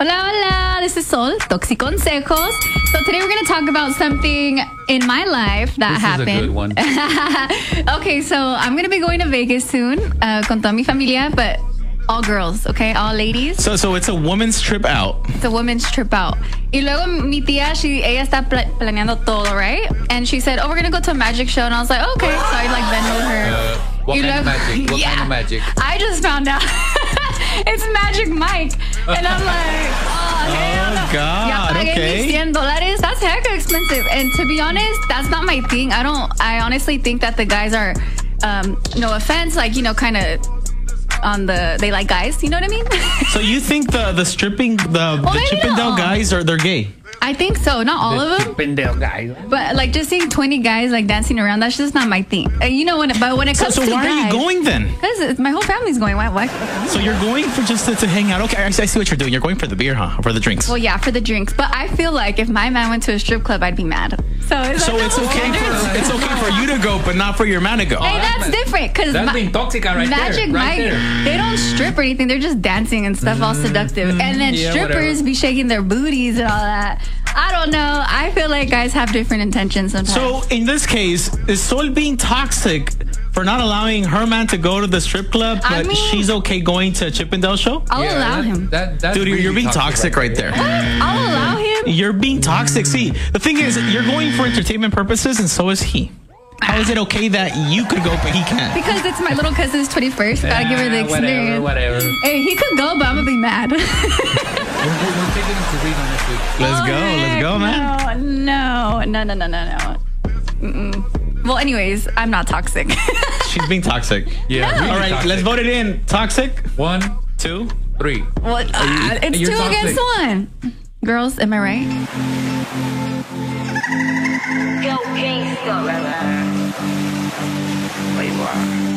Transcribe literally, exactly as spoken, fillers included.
Hola, hola. This is Sol, Toxiconsejos. So today we're going to talk about something in my life that this happened. This is a good one. Okay, so I'm going to be going to Vegas soon uh, con toda mi familia, but all girls, okay? All ladies. So so it's a woman's trip out. It's a women's trip out. Y luego mi tía, she, ella está pla- planeando todo, right? And she said, oh, we're going to go to a magic show. And I was like, okay. So I like Venmo her. Uh, what Y kind of luego- magic? What yeah. kind of magic? I just found out. It's Magic Mike. And I'm like, oh, hell no. Oh, God. Ya pagué Okay. mis cien dólares. That's hecka expensive. And to be honest, that's not my thing. I don't, I honestly think that the guys are, um, no offense, like, you know, kind of on the, they like guys. You know what I mean? So you think the the stripping the, Well, the maybe Chippendale not. guys are they're gay? I think so. Not all of them. Chippendale guy. But like just seeing twenty guys like dancing around, that's just not my thing. Uh, you know when? But when it So comes so to why guys, are you going then? Because my whole family's going. Why? Why? So you're going for just to, to hang out? Okay, I see I see what you're doing. You're going for the beer, huh? For the drinks. Well, yeah, for the drinks. But I feel like if my man went to a strip club, I'd be mad. So it's, So like, it's no, okay no, for no. it's okay for you to go, but not for your man to go. Hey, that's that's ma- different because That's being toxica right Magic there. Right Mike, there. they don't strip or anything. They're just dancing and stuff, all seductive. And then yeah, strippers whatever. be shaking their booties and all that. I don't know. I feel like guys have different intentions sometimes. So in this case, is Sol being toxic for not allowing her man to go to the strip club, but I mean- she's okay going to a Chippendale show? I'll Yeah, allow that- him. That, that's Dude, really you're being toxic right there. I'll allow him. You're being toxic. See, the thing is, you're going for entertainment purposes, and so is he. How is it okay that you could go, but he can't? Because it's my little cousin's twenty-first. Gotta give her the experience. Whatever, whatever. Hey, he could go, but I'm gonna be mad. We're, we're taking him to Reno next week. Let's Oh, go. Let's heck go, man. No, no, no, no, no, no, no. Mm-mm. Well, anyways, I'm not toxic. She's being toxic. Yeah. No. really All right, toxic. let's vote it in. Toxic. One, Two. three. Well, uh, it's you're two toxic. against one. Girls, am I right? Yo, gangsta. Playboy.